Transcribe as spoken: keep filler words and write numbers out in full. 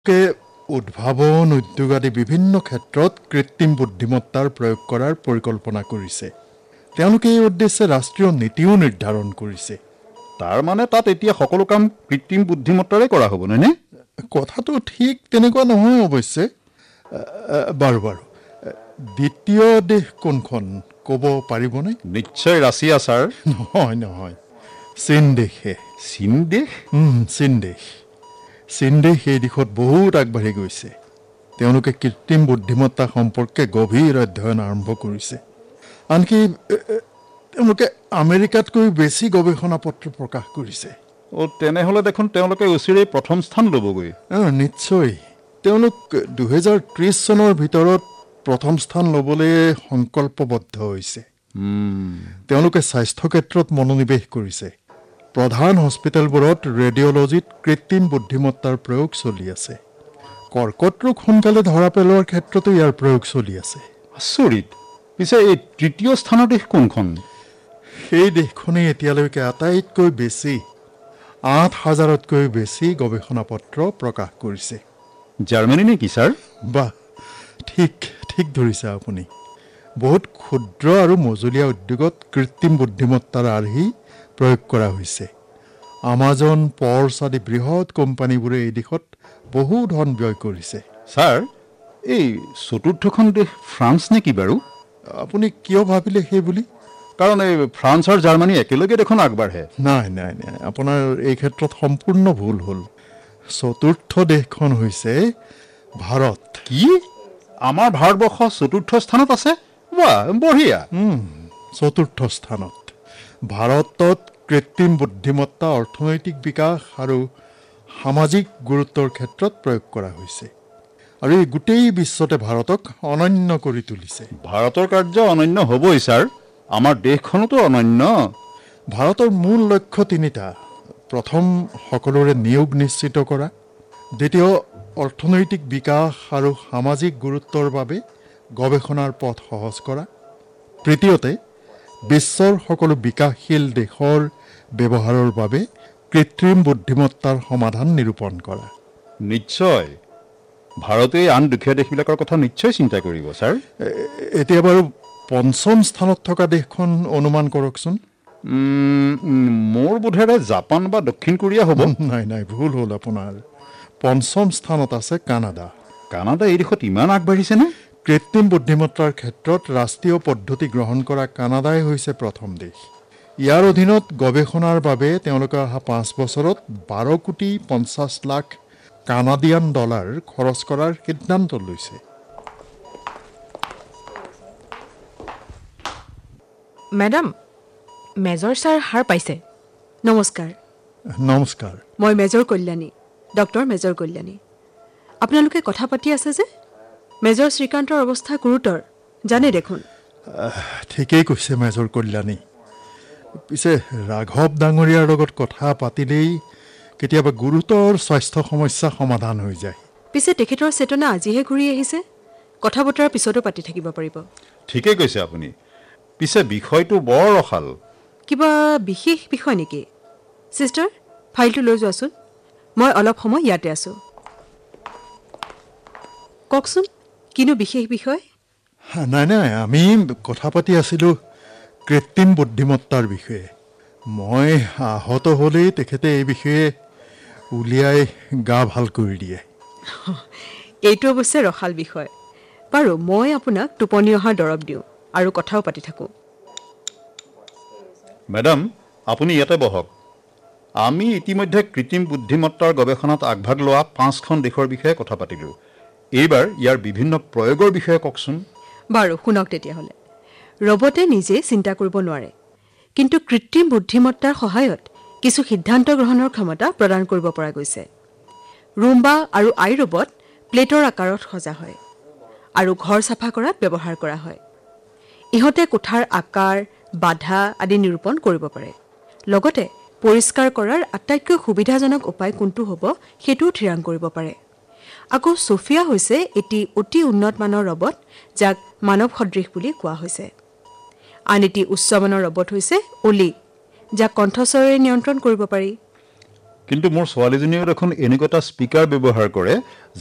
কে উদ্ভাৱন উদ্যোগ আদি বিভিন্ন ক্ষেত্ৰত কৃত্ৰিম বুদ্ধিমত্তাৰ প্ৰয়োগ কৰাৰ পৰিকল্পনা কৰিছে। তেওঁলোকে এই উদ্দেশ্যে ৰাষ্ট্ৰীয় নীতিও নিৰ্ধাৰণ কৰিছে। তাৰ মানে তাত এতিয়া সকলো কাম কৃত্ৰিম বুদ্ধিমত্তাৰে কৰা হ'ব নহয়নে? কথাটো ঠিক তেনেকুৱা নহয় অৱশ্যে। বাৰু বাৰু দ্বিতীয় দেশ কোনখন ক'ব পাৰিবনে? নিশ্চয় ৰাছিয়া ছাৰ। নহয় নহয়, চীন দেশহে। চীন দেশ? চীন দেশ চীন দেশ এই দিশত বহুত আগবাঢ়ি গৈছে। তেওঁলোকে কৃত্ৰিম বুদ্ধিমত্তা সম্পৰ্কে গভীৰ অধ্যয়ন আৰম্ভ কৰিছে। আনকি তেওঁলোকে আমেৰিকাতকৈ বেছি গৱেষণা পত্ৰ প্ৰকাশ কৰিছে। অ' তেনেহ'লে দেখোন তেওঁলোকে অচিৰেই প্ৰথম স্থান ল'বগৈ। নিশ্চয়। তেওঁলোক দুহেজাৰ ত্ৰিছ চনৰ ভিতৰত প্ৰথম স্থান ল'বলৈ সংকল্পবদ্ধ হৈছে। তেওঁলোকে স্বাস্থ্য ক্ষেত্ৰত মনোনিৱেশ কৰিছে। প্ৰধান হস্পিটেলবোৰত ৰেডিঅ'লজিত কৃত্ৰিম বুদ্ধিমত্তাৰ প্ৰয়োগ চলি আছে। কৰ্কট ৰোগ সোনকালে ধৰা পেলোৱাৰ ক্ষেত্ৰতো ইয়াৰ প্ৰয়োগ চলি আছে। আচৰিত। পিছে এই তৃতীয় স্থানৰ দেশ কোনখন? সেই দেশখনেই এতিয়ালৈকে আটাইতকৈ বেছি আঠ হাজাৰতকৈ বেছি গৱেষণা পত্ৰ প্ৰকাশ কৰিছে। জাৰ্মানী নেকি ছাৰ? বাহ, ঠিক ঠিক ধৰিছে আপুনি। বহুত ক্ষুদ্ৰ আৰু মজলীয়া উদ্যোগত কৃত্ৰিম বুদ্ধিমত্তাৰ আৰ্হি প্ৰয়োগ কৰা হৈছে। আমাজন, পৰ্চ আদি বৃহৎ কোম্পানীবোৰে এই দিশত বহু ধন ব্যয় কৰিছে। ছাৰ, এই চতুৰ্থখন দেশ ফ্ৰান্স নেকি বাৰু? আপুনি কিয় ভাবিলে সেই বুলি? কাৰণ এই ফ্ৰান্স আৰু জাৰ্মানী একেলগে দেখোন আগবাঢ়ে। নাই নাই নাই, আপোনাৰ এই ক্ষেত্ৰত সম্পূৰ্ণ ভুল হ'ল। চতুৰ্থ দেশখন হৈছে ভাৰত। কি? আমাৰ ভাৰতবৰ্ষ চতুৰ্থ স্থানত আছে? বাহ, বঢ়িয়া। চতুৰ্থ স্থানত। ভাৰতত কৃত্ৰিম বুদ্ধিমত্তা অৰ্থনৈতিক বিকাশ আৰু সামাজিক গুৰুত্বৰ ক্ষেত্ৰত প্ৰয়োগ কৰা হৈছে, আৰু এই গোটেই বিশ্বতে ভাৰতক অনন্য কৰি তুলিছে। ভাৰতৰ কাৰ্য অনন্য হ'বই ছাৰ, আমাৰ দেশখনতো অনন্য। ভাৰতৰ মূল লক্ষ্য তিনিটা। প্ৰথম, সকলোৰে নিয়োগ নিশ্চিত কৰা। দ্বিতীয়, অৰ্থনৈতিক বিকাশ আৰু সামাজিক গুৰুত্বৰ বাবে গৱেষণাৰ পথ সহজ কৰা। তৃতীয়তে, বিশ্বৰ সকলো বিকাশশীল দেশৰ ব্যৱহাৰৰ বাবে কৃত্ৰিম বুদ্ধিমত্তাৰ সমাধান নিৰূপণ কৰা। নিশ্চয় ভাৰতে আন দুখীয়া দেশবিলাকৰ কথা নিশ্চয় চিন্তা কৰিব ছাৰ। এতিয়া বাৰু পঞ্চম স্থানত থকা দেশখন অনুমান কৰকচোন। মোৰ বোধেৰে জাপান বা দক্ষিণ কোৰিয়া হ'ব। নাই নাই, ভুল হ'ল আপোনাৰ। পঞ্চম স্থানত আছে কানাডা। কানাডা এই দিশত ইমান আগবাঢ়িছেনে? কৃত্ৰিম বুদ্ধিমত্তাৰ ক্ষেত্ৰত ৰাষ্ট্ৰীয় পদ্ধতি গ্ৰহণ কৰা কানাডাই হৈছে প্ৰথম দেশ। ইয়াৰ অধীনত গৱেষণাৰ বাবে তেওঁলোকে অহা পাঁচ বছৰত বাৰ কোটি পঞ্চাছ লাখ কানাডিয়ান ডলাৰ খৰচ কৰাৰ সিদ্ধান্ত লৈছে। মেডাম, মেজৰ ছাৰ হাৰ পাইছে। নমস্কাৰ। নমস্কাৰ। মই major Kalyani, doctor major Kalyani. আপোনালোকে কথা পাতি আছে যে? মেজৰ শ্ৰীকান্তৰ অৱস্থা গুৰুতৰ, জানে দেখোন। ঠিকেই কৈছে মেজৰ কল্যাণী। পিছে ৰাঘৱ ডাঙৰীয়াৰ লগত কথা পাতিলেই কেতিয়াবা গুৰুতৰ স্বাস্থ্য সমস্যা সমাধান হৈ যায়। পিছে তেখেতৰ চেতনা আজিহে ঘূৰি আহিছে। কথা বতৰাৰ পিছতো পাতি থাকিব পাৰিব। ঠিকেই কৈছে আপুনি। পিছে বিষয়টো বৰ ৰসাল। কিবা বিশেষ বিষয় নেকি? চিষ্টাৰ, ফাইলটো লৈ যোৱাচোন। মই অলপ সময় ইয়াতে আছোঁ। কওকচোন, কিনো বিশেষ বিষয়? নাই নাই, আমি কথা পাতি আছিলোঁ কৃত্ৰিম বুদ্ধিমত্তাৰ বিষয়ে। মই আহত হ'লেই তেখেতে এই বিষয়ে উলিয়াই গা ভাল কৰি দিয়ে। এইটো অৱশ্যে ৰসাল বিষয়। বাৰু, মই আপোনাক টোপনি অহাৰ দৰৱ দিওঁ আৰু কথাও পাতি থাকোঁ। মেডাম, আপুনি ইয়াতে বহক। আমি ইতিমধ্যে কৃত্ৰিম বুদ্ধিমত্তাৰ গৱেষণাত আগভাগ লোৱা পাঁচখন দেশৰ বিষয়ে কথা পাতিলোঁ। এইবাৰ ইয়াৰ বিভিন্ন প্ৰয়োগৰ বিষয়ে কওকচোন। বাৰু শুনক তেতিয়াহ'লে। ৰবটে নিজে চিন্তা কৰিব নোৱাৰে, কিন্তু কৃত্ৰিম বুদ্ধিমত্তাৰ সহায়ত কিছু সিদ্ধান্ত গ্ৰহণৰ ক্ষমতা প্ৰদান কৰিব পৰা গৈছে। ৰুম্বা আৰু আই ৰবট প্লেটৰ আকাৰত সজা হয় আৰু ঘৰ চাফা কৰাত ব্যৱহাৰ কৰা হয়। ইহঁতে কোঠাৰ আকাৰ, বাধা আদি নিৰূপণ কৰিব পাৰে। লগতে পৰিষ্কাৰ কৰাৰ আটাইতকৈ সুবিধাজনক উপায় কোনটো হ'ব সেইটোও থিৰাং কৰিব পাৰে। আকৌ ছফিয়া হৈছে এটি অতি উন্নত মানৰ ৰবট, যাক মানৱ সদৃশ বুলি কোৱা হৈছে। আন এটি উচ্চমানৰ ৰবট হৈছে অলি, যাক কণ্ঠস্বৰেৰে নিয়ন্ত্ৰণ কৰিব পাৰি। কিন্তু মোৰ ছোৱালীজনীয়েও দেখোন এনেকুৱা এটা স্পীকাৰ ব্যৱহাৰ কৰে